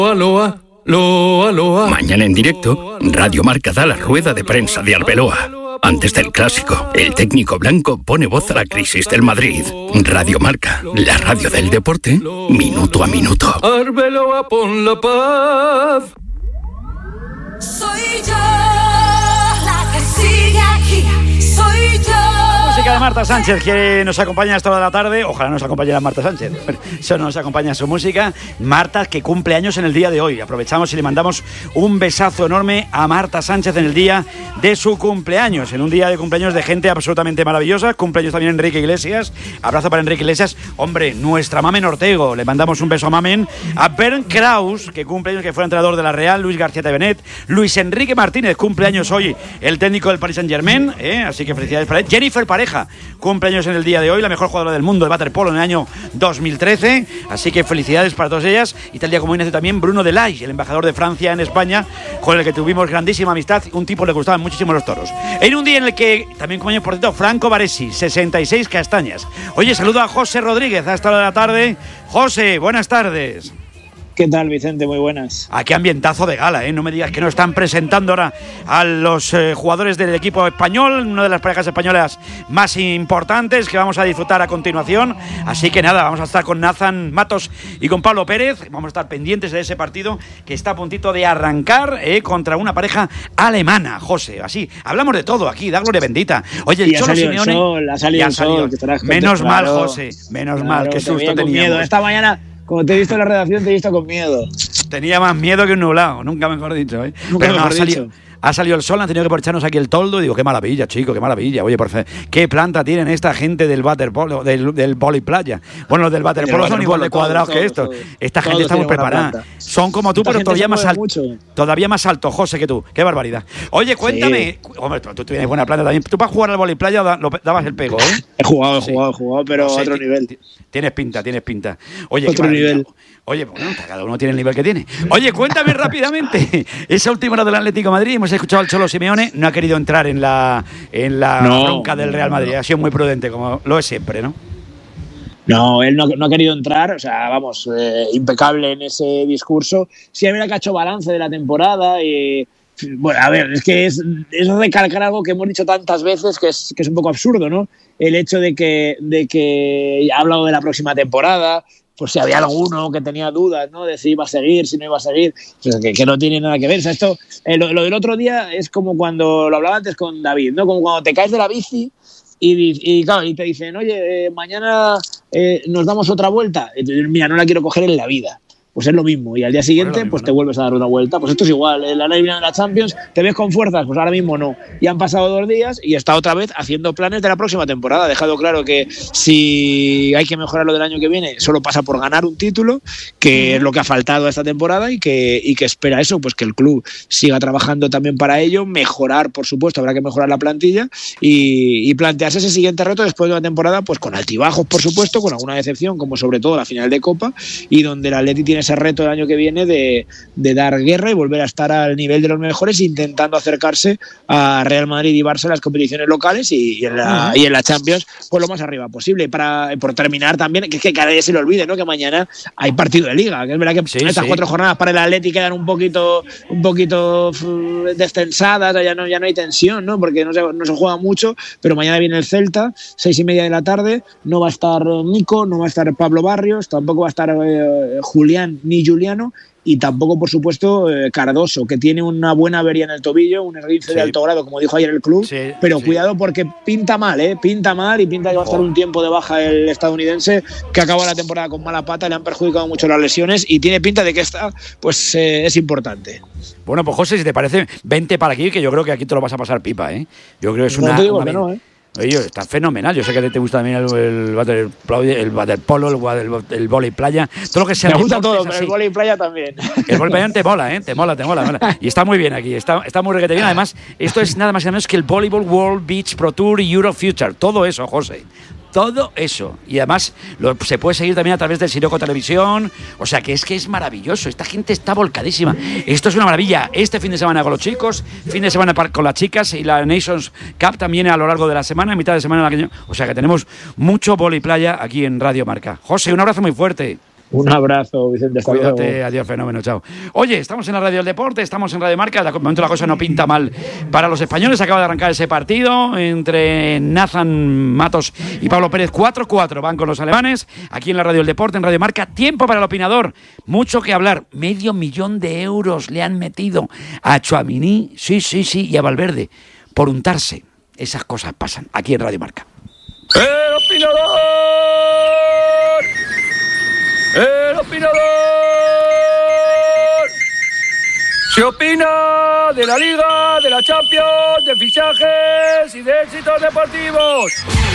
Aloha, aloha. Mañana en directo, Radio Marca da la rueda de prensa de Arbeloa. Antes del clásico, el técnico blanco pone voz a la crisis del Madrid. Radio Marca, la radio del deporte, minuto a minuto. Arbeloa, pon la paz. Soy yo la que sigue aquí, soy yo. Música de Marta Sánchez, que nos acompaña a esta hora de la tarde. Ojalá nos acompañe Marta Sánchez. Eso nos acompaña su música. Marta, que cumple años en el día de hoy. Aprovechamos y le mandamos un besazo enorme a Marta Sánchez en el día de su cumpleaños. En un día de cumpleaños de gente absolutamente maravillosa. Cumpleaños también Enrique Iglesias. Abrazo para Enrique Iglesias. Hombre, nuestra Mamen Ortego. Le mandamos un beso a Mamen. A Bernd Kraus, que cumpleaños, que fue entrenador de la Real. Luis García Tevenet. Luis Enrique Martínez, cumpleaños hoy, el técnico del Paris Saint-Germain. Así que felicidades para él. Jennifer Pareja, cumpleaños en el día de hoy, la mejor jugadora del mundo de waterpolo en el año 2013, así que felicidades para todas ellas. Y tal día como hoy nace también Bruno Delay, el embajador de Francia en España, con el que tuvimos grandísima amistad, un tipo le gustaban muchísimo los toros. En un día en el que también cumpleaños, por cierto, Franco Baresi, 66 castañas. Oye, saludo a José Rodríguez a esta hora de la tarde. José, buenas tardes. ¿Qué tal, Vicente? Muy buenas. Qué ambientazo de gala, ¿eh? No me digas que no están presentando ahora a los jugadores del equipo español, una de las parejas españolas más importantes que vamos a disfrutar a continuación. Así que nada, vamos a estar con Nathan Matos y con Pablo Pérez. Vamos a estar pendientes de ese partido que está a puntito de arrancar contra una pareja alemana, José. Así, hablamos de todo aquí, da gloria bendita. Oye, el Cholo Simeone... Ha salido el sol. Menos mal, José, menos mal, qué susto teníamos. Esta mañana... Como te he visto en la redacción, te he visto con miedo. Tenía más miedo que un nublado, nunca mejor dicho, ¿eh? Nunca Pero mejor dicho. Ha salido el sol, han tenido que echarnos aquí el toldo y digo, qué maravilla, chico, qué maravilla. Oye, por favor, qué planta tienen esta gente del waterpolo, del vóley playa. Bueno, los del waterpolo son igual de cuadrados que estos. Esta gente está muy preparada. Son como tú, pero todavía más alto. Todavía más alto, José, que tú. Qué barbaridad. Oye, cuéntame. Sí. Hombre, tú tienes buena planta también. Tú para jugar al vóley playa dabas el pego, ¿eh? He jugado, pero a otro nivel. Tienes pinta. Oye, otro nivel. Oye, bueno, cada uno tiene el nivel que tiene. Oye, cuéntame rápidamente. Esa última hora del Atlético de Madrid, hemos escuchado al Cholo Simeone, no ha querido entrar en la bronca del Real Madrid. Ha sido muy prudente, como lo es siempre, ¿no? No, él no ha querido entrar, o sea, vamos, impecable en ese discurso. Sí, a ver que ha hecho balance de la temporada y... Bueno, a ver, es que es recalcar algo que hemos dicho tantas veces que es un poco absurdo, ¿no? El hecho de que ha hablado de la próxima temporada, pues si había alguno que tenía dudas, ¿no? De si iba a seguir, si no iba a seguir, pues que no tiene nada que ver. O sea, esto, lo del otro día es como cuando lo hablaba antes con David, ¿no? Como cuando te caes de la bici y claro, y te dicen, oye, mañana nos damos otra vuelta. Y te dicen, mira, no la quiero coger en la vida. Pues es lo mismo, y al día siguiente mismo, pues te vuelves a dar otra vuelta. Pues esto es igual, la eliminado de la Champions, ¿te ves con fuerzas? Pues ahora mismo no. Y han pasado 2 días y está otra vez haciendo planes de la próxima temporada. Ha dejado claro que si hay que mejorar lo del año que viene, solo pasa por ganar un título, que es lo que ha faltado esta temporada y que espera eso, pues que el club siga trabajando también para ello, mejorar, por supuesto, habrá que mejorar la plantilla y plantearse ese siguiente reto después de una temporada, pues con altibajos, por supuesto, con alguna decepción, como sobre todo la final de Copa, y donde el Atleti tiene ese reto el año que viene de dar guerra y volver a estar al nivel de los mejores, intentando acercarse a Real Madrid y Barça en las competiciones locales y en la Champions pues lo más arriba posible. Por terminar también, que cada día se le olvide, ¿no? Que mañana hay partido de Liga, que es verdad que estas 4 jornadas para el Atleti quedan un poquito descensadas, ya no hay tensión, ¿no? Porque no se juega mucho, pero mañana viene el Celta, 6:30 de la tarde, no va a estar Nico, no va a estar Pablo Barrios, tampoco va a estar Julián ni Juliano, y tampoco, por supuesto, Cardoso, que tiene una buena avería en el tobillo, un esguince de alto grado, como dijo ayer el club, pero cuidado porque pinta mal y pinta que va a estar un tiempo de baja el estadounidense, que acabó la temporada con mala pata, le han perjudicado mucho las lesiones y tiene pinta de que esta pues es importante. Bueno, pues José, si te parece, vente para aquí, que yo creo que aquí te lo vas a pasar pipa, ¿eh? Yo creo que es no te digo que no, ¿eh? Oye, está fenomenal. Yo sé que te gusta también el waterpolo, el vóley playa, todo lo que sea. Me gusta todo, pero el vóley playa también. El vóley playa te mola, te mola. Y está muy bien aquí, está muy requete bien. Además, esto es nada más y nada menos que el Volleyball World Beach Pro Tour y Euro Future. Todo eso, José. Todo eso. Y además se puede seguir también a través del Siroco Televisión. O sea que es maravilloso. Esta gente está volcadísima. Esto es una maravilla. Este fin de semana con los chicos, fin de semana con las chicas y la Nations Cup también a lo largo de la semana, en mitad de semana. O sea que tenemos mucho vóley playa aquí en Radio Marca. José, un abrazo muy fuerte. Un abrazo, Vicente. Hasta Cuídate, luego. adiós, fenómeno, chao. Oye, estamos en la Radio del Deporte, estamos en Radio Marca. De momento la cosa no pinta mal para los españoles. Acaba de arrancar ese partido entre Nathan Matos y Pablo Pérez. 4-4 van con los alemanes. Aquí en la Radio del Deporte, en Radio Marca. Tiempo para el opinador. Mucho que hablar. 500.000 euros le han metido a Tchouaméni, sí, y a Valverde por untarse. Esas cosas pasan aquí en Radio Marca. ¡El opinador! ¡El opinador! Se opina de la Liga, de la Champions, de fichajes y de éxitos deportivos.